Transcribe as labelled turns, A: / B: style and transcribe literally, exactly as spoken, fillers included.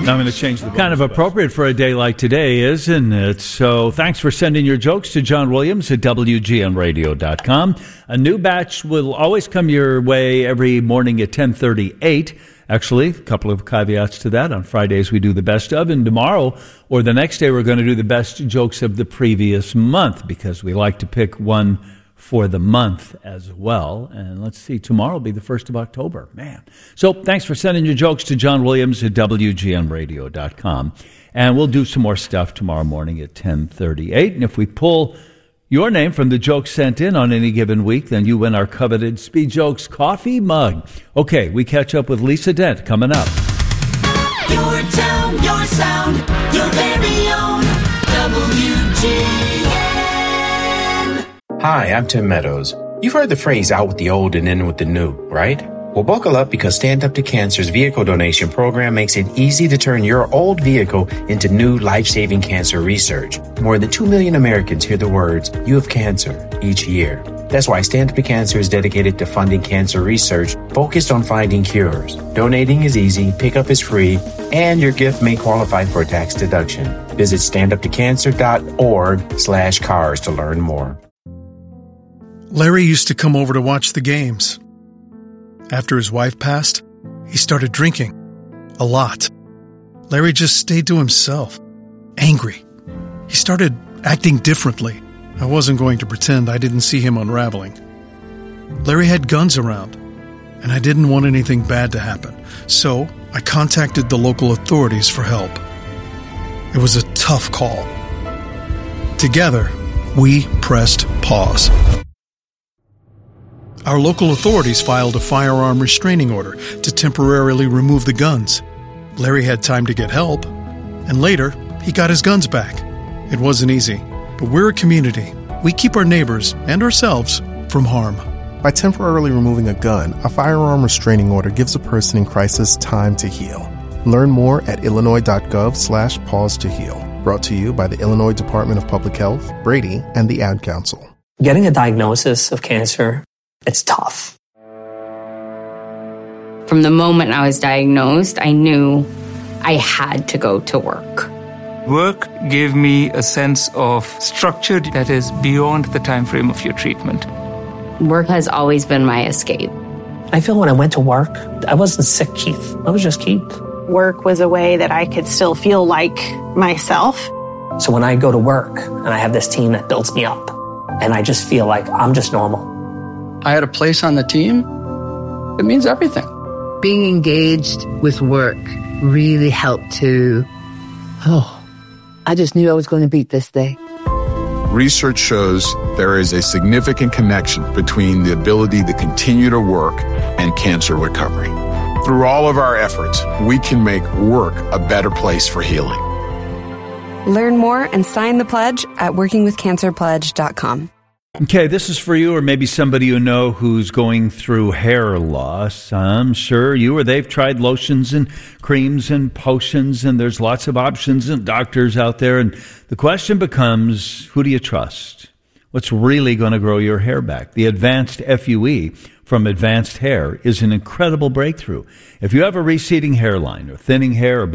A: I'm going to change the
B: Kind of appropriate for a day like today, isn't it? So thanks for sending your jokes to John Williams at W G N radio dot com. A new batch will always come your way every morning at ten thirty-eight. Actually, a couple of caveats to that. On Fridays, we do the best of, and tomorrow or the next day, we're going to do the best jokes of the previous month because we like to pick one for the month as well. And let's see, tomorrow will be the first of October. Man. So thanks for sending your jokes to John Williams at W G N radio dot com. And we'll do some more stuff tomorrow morning at ten thirty-eight. And if we pull your name from the jokes sent in on any given week, then you win our coveted Speed Jokes coffee mug. Okay, we catch up with Lisa Dent coming up.
C: Your town, your sound, your very own W G N.
D: Hi, I'm Tim Meadows. You've heard the phrase out with the old and in with the new, right? Well, buckle up because Stand Up to Cancer's vehicle donation program makes it easy to turn your old vehicle into new life-saving cancer research. More than two million Americans hear the words, "You have cancer," each year. That's why Stand Up to Cancer is dedicated to funding cancer research focused on finding cures. Donating is easy, pickup is free, and your gift may qualify for a tax deduction. Visit standuptocancer.org slash cars to learn more.
E: Larry used to come over to watch the games. After his wife passed, he started drinking. A lot. Larry just stayed to himself. Angry. He started acting differently. I wasn't going to pretend I didn't see him unraveling. Larry had guns around, and I didn't want anything bad to happen. So I contacted the local authorities for help. It was a tough call. Together, we pressed pause. Our local authorities filed a firearm restraining order to temporarily remove the guns. Larry had time to get help, and later, he got his guns back. It wasn't easy, but we're a community. We keep our neighbors and ourselves from harm.
F: By temporarily removing a gun, a firearm restraining order gives a person in crisis time to heal. Learn more at illinois.gov slash pause to heal. Brought to you by the Illinois Department of Public Health, Brady, and the Ad Council.
G: Getting a diagnosis of cancer, it's tough.
H: From the moment I was diagnosed, I knew I had to go to work.
I: Work gave me a sense of structure that is beyond the time frame of your treatment.
H: Work has always been my escape.
G: I feel when I went to work, I wasn't sick Keith. I was just Keith.
J: Work was a way that I could still feel like myself.
G: So when I go to work and I have this team that builds me up, and I just feel like I'm just normal.
K: I had a place on the team. It means everything.
L: Being engaged with work really helped to, oh, I just knew I was going to beat this day.
M: Research shows there is a significant connection between the ability to continue to work and cancer recovery. Through all of our efforts, we can make work a better place for healing.
N: Learn more and sign the pledge at working with cancer pledge dot com.
B: Okay, this is for you or maybe somebody you know who's going through hair loss. I'm sure you or they've tried lotions and creams and potions, and there's lots of options and doctors out there. And the question becomes, who do you trust? What's really going to grow your hair back? The Advanced F U E from Advanced Hair is an incredible breakthrough. If you have a receding hairline or thinning hair or